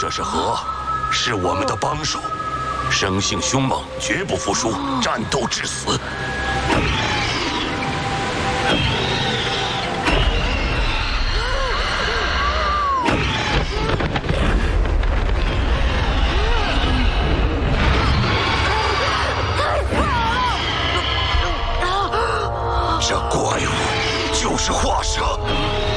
这是河，是我们的帮手，生性凶猛，绝不服输，战斗至死。这怪物就是化